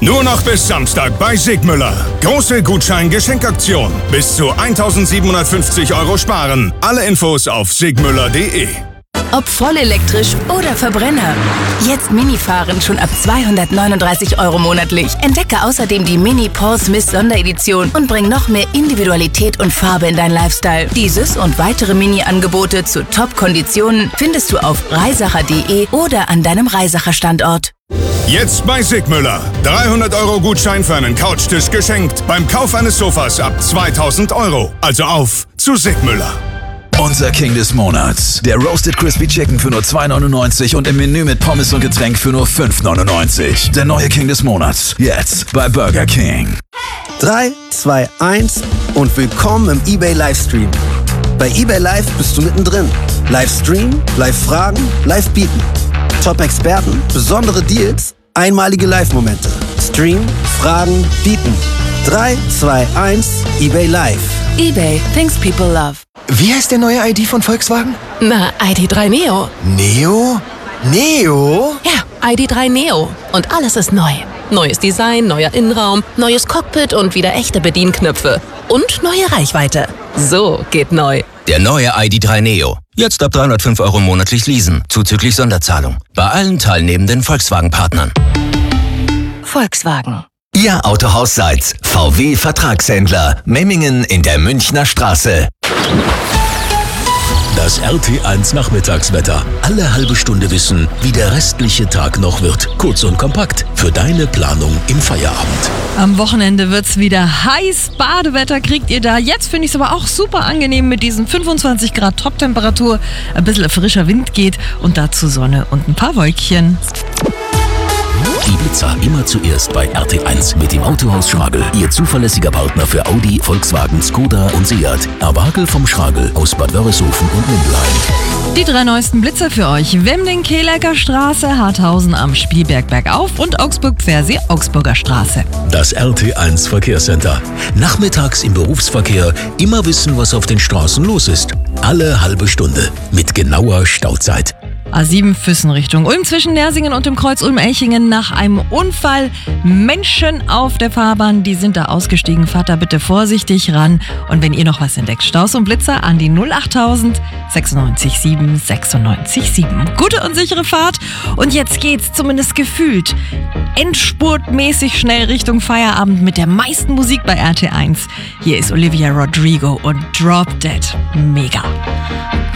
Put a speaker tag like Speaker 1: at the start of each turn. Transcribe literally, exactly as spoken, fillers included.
Speaker 1: Nur noch bis Samstag bei Sigmüller. Große Gutschein-Geschenkaktion. Bis zu eintausendsiebenhundertfünfzig Euro sparen. Alle Infos auf sigmüller punkt de.
Speaker 2: Ob vollelektrisch oder Verbrenner. Jetzt Mini-Fahren schon ab zweihundertneununddreißig Euro monatlich. Entdecke außerdem die Mini Paul Smith Sonderedition und bring noch mehr Individualität und Farbe in dein Lifestyle. Dieses und weitere Mini-Angebote zu Top-Konditionen findest du auf reisacher punkt de oder an deinem Reisacher-Standort.
Speaker 1: Jetzt bei Sigmüller. dreihundert Euro Gutschein für einen Couchtisch geschenkt. Beim Kauf eines Sofas ab zweitausend Euro. Also auf zu Sigmüller.
Speaker 3: Unser King des Monats. Der Roasted Crispy Chicken für nur zwei neunundneunzig und im Menü mit Pommes und Getränk für nur fünf neunundneunzig. Der neue King des Monats. Jetzt bei Burger King.
Speaker 4: drei, zwei, eins und willkommen im eBay Livestream. Bei eBay Live bist du mittendrin. Livestream, Live-Fragen, Live-Bieten. Top-Experten, besondere Deals, einmalige Live-Momente. Stream, Fragen, Bieten. drei, zwei, eins, eBay Live.
Speaker 2: eBay, things people love.
Speaker 5: Wie heißt der neue I D von Volkswagen?
Speaker 6: Na, I D drei Neo.
Speaker 5: Neo? Neo?
Speaker 6: Ja, I D drei Neo. Und alles ist neu. Neues Design, neuer Innenraum, neues Cockpit und wieder echte Bedienknöpfe. Und neue Reichweite. So geht neu.
Speaker 7: Der neue I D drei Neo. Jetzt ab dreihundertfünf Euro monatlich leasen, zuzüglich Sonderzahlung. Bei allen teilnehmenden Volkswagen-Partnern.
Speaker 2: Volkswagen.
Speaker 8: Ihr Autohaus Seitz, V W Vertragshändler, Memmingen in der Münchner Straße.
Speaker 9: Das R T eins Nachmittagswetter. Alle halbe Stunde wissen, wie der restliche Tag noch wird. Kurz und kompakt für deine Planung im Feierabend.
Speaker 10: Am Wochenende wird's wieder heiß. Badewetter kriegt ihr da. Jetzt finde ich es aber auch super angenehm mit diesen fünfundzwanzig Grad Top-Temperatur. Ein bisschen frischer Wind geht und dazu Sonne und ein paar Wölkchen.
Speaker 9: Die Blitzer immer zuerst bei R T eins mit dem Autohaus Schragel. Ihr zuverlässiger Partner für Audi, Volkswagen, Skoda und Seat. Erwarkel vom Schragel aus Bad Wörishofen und Mindelheim.
Speaker 10: Die drei neuesten Blitzer für euch. Wemmling-Kehlecker Straße, Harthausen am Spielberg bergauf und Augsburg-Pfersee, Augsburger Straße.
Speaker 9: Das R T eins Verkehrscenter. Nachmittags im Berufsverkehr immer wissen, was auf den Straßen los ist. Alle halbe Stunde mit genauer Stauzeit.
Speaker 10: A sieben Füssen Richtung Ulm zwischen Nersingen und dem Kreuz Ulm-Elchingen nach einem Unfall. Menschen auf der Fahrbahn, die sind da ausgestiegen. Fahrt da bitte vorsichtig ran. Und wenn ihr noch was entdeckt, Staus und Blitzer an die null achttausend sechsundneunzig sieben sechsundneunzig sieben. Gute und sichere Fahrt. Und jetzt geht's zumindest gefühlt endspurtmäßig schnell Richtung Feierabend mit der meisten Musik bei R T eins. Hier ist Olivia Rodrigo und Drop Dead. Mega.